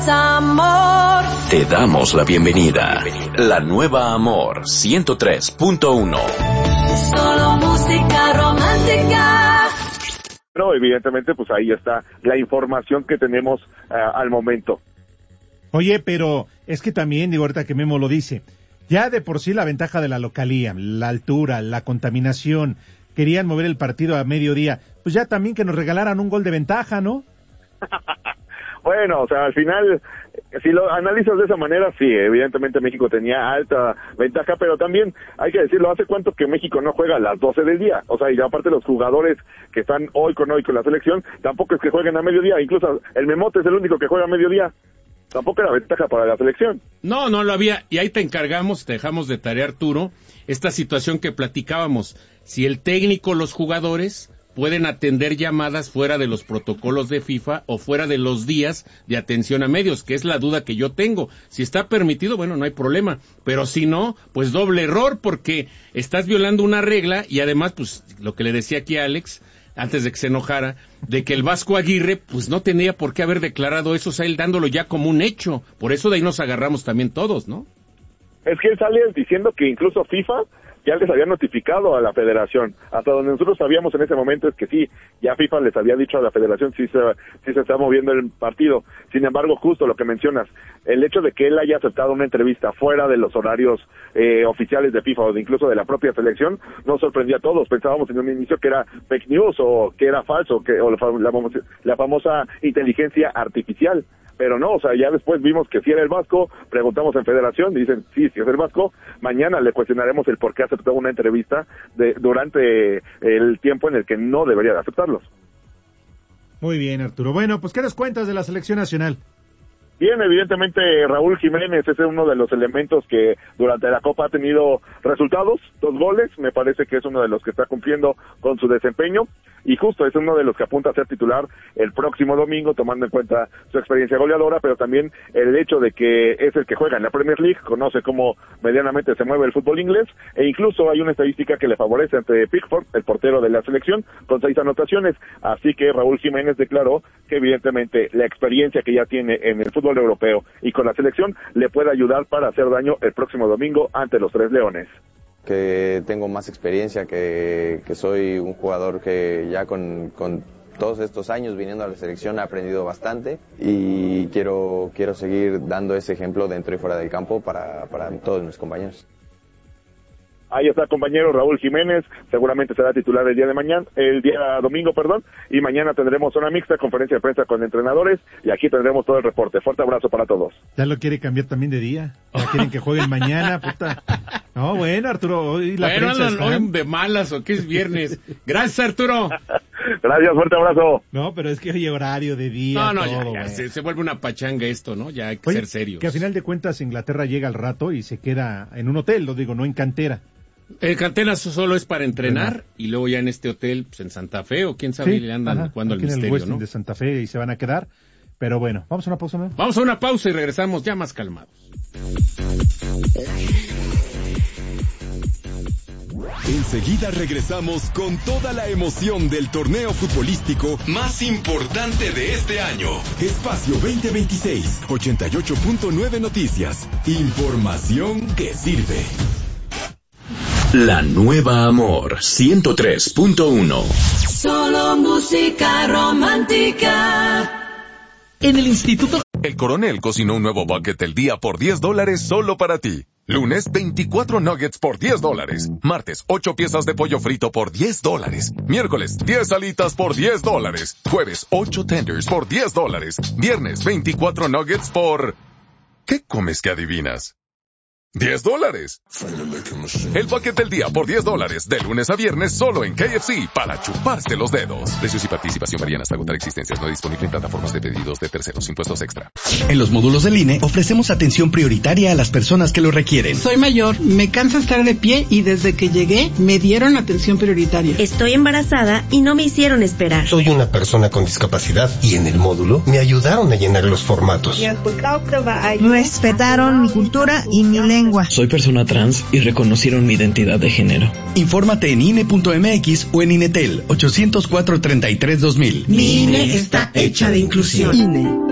Amor. Te damos la bienvenida. La nueva Amor 103.1. Solo música romántica. No, evidentemente, pues ahí está la información que tenemos al momento. Oye, pero es que también, digo, ahorita que Memo lo dice, ya de por sí la ventaja de la localía, la altura, la contaminación, querían mover el partido a mediodía, pues ya también que nos regalaran un gol de ventaja, ¿no? Bueno, o sea, al final, si lo analizas de esa manera, sí, evidentemente México tenía alta ventaja, pero también, hay que decirlo, ¿hace cuánto que México no juega a las 12 del día? O sea, y aparte los jugadores que están hoy con la selección, tampoco es que jueguen a mediodía, incluso el Memote es el único que juega a mediodía. Tampoco era ventaja para la selección. No lo había, y ahí te encargamos, te dejamos de tarea, Arturo, esta situación que platicábamos, si el técnico, los jugadores pueden atender llamadas fuera de los protocolos de FIFA o fuera de los días de atención a medios, que es la duda que yo tengo. Si está permitido, bueno, no hay problema, pero si no, pues doble error, porque estás violando una regla y además, pues, lo que le decía aquí a Alex, antes de que se enojara, de que el Vasco Aguirre, pues no tenía por qué haber declarado eso, o sea, él dándolo ya como un hecho. Por eso de ahí nos agarramos también todos, ¿no? Es que él sale diciendo que incluso FIFA ya les había notificado a la federación. Hasta donde nosotros sabíamos en ese momento es que sí, ya FIFA les había dicho a la federación si se está moviendo el partido. Sin embargo, justo lo que mencionas, el hecho de que él haya aceptado una entrevista fuera de los horarios oficiales de FIFA o incluso de la propia selección, nos sorprendió a todos. Pensábamos en un inicio que era fake news o que era falso, la famosa inteligencia artificial. Pero no, o sea, ya después vimos que sí era el Vasco, preguntamos en Federación, dicen, sí es el Vasco, mañana le cuestionaremos el por qué aceptó una entrevista durante el tiempo en el que no debería de aceptarlos. Muy bien, Arturo. Bueno, pues, ¿qué nos cuentas de la selección nacional? Bien, evidentemente Raúl Jiménez es uno de los elementos que durante la Copa ha tenido resultados, 2 goles, me parece que es uno de los que está cumpliendo con su desempeño, y justo es uno de los que apunta a ser titular el próximo domingo, tomando en cuenta su experiencia goleadora, pero también el hecho de que es el que juega en la Premier League, conoce cómo medianamente se mueve el fútbol inglés, e incluso hay una estadística que le favorece ante Pickford, el portero de la selección, con 6 anotaciones, así que Raúl Jiménez declaró que evidentemente la experiencia que ya tiene en el fútbol europeo y con la selección le puede ayudar para hacer daño el próximo domingo ante los Tres Leones. Que tengo más experiencia, que soy un jugador que ya con todos estos años viniendo a la selección ha aprendido bastante y quiero seguir dando ese ejemplo dentro y fuera del campo para todos mis compañeros. Ahí está el compañero Raúl Jiménez, seguramente será titular el día domingo, y mañana tendremos una mixta, conferencia de prensa con entrenadores, y aquí tendremos todo el reporte. Fuerte abrazo para todos. Ya lo quiere cambiar también de día, ya quieren que jueguen mañana, puta. No, bueno, Arturo, hoy la prensa está... hoy de malas, o que es viernes. Gracias, Arturo. Gracias, fuerte abrazo. No, pero es que hoy horario de día, todo, ya se vuelve una pachanga esto, ¿no? Ya hay que ser serios. Que a final de cuentas Inglaterra llega al rato y se queda en un hotel, lo digo, no en cantera. El cantera solo es para entrenar y luego ya en este hotel, pues en Santa Fe o quién sabe, le andan jugando al misterio, en el Westin, ¿no? De Santa Fe y se van a quedar. Pero bueno, vamos a una pausa, ¿no? Vamos a una pausa y regresamos ya más calmados. Enseguida regresamos con toda la emoción del torneo futbolístico más importante de este año. Espacio 2026, 88.9 Noticias. Información que sirve. La nueva Amor 103.1. Solo música romántica. En el Instituto El Coronel cocinó un nuevo bucket del día por $10 solo para ti. Lunes, 24 nuggets por $10. Martes, 8 piezas de pollo frito por $10. Miércoles, 10 alitas por $10. Jueves, 8 tenders por $10. Viernes, 24 nuggets por... ¿Qué comes que adivinas? $10. El bucket del día por $10, de lunes a viernes solo en KFC, para chuparse los dedos. Precios y participación varían hasta agotar existencias. No disponible en plataformas de pedidos de terceros, impuestos extra. En los módulos del INE ofrecemos atención prioritaria a las personas que lo requieren. Soy mayor, me cansa estar de pie y desde que llegué me dieron atención prioritaria. Estoy embarazada y no me hicieron esperar. Soy una persona con discapacidad y en el módulo me ayudaron a llenar los formatos. Respetaron mi cultura y mi lengua. Soy persona trans y reconocieron mi identidad de género. Infórmate en INE.mx o en INETEL 804-33-2000. Mi INE está hecha de inclusión. INE.